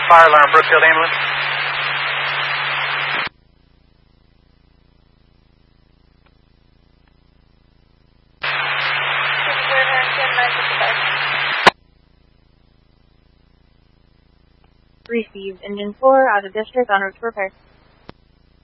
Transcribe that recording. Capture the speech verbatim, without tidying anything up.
Fire alarm, Brookfield ambulance. Received. Engine four, out of district, en route to repair.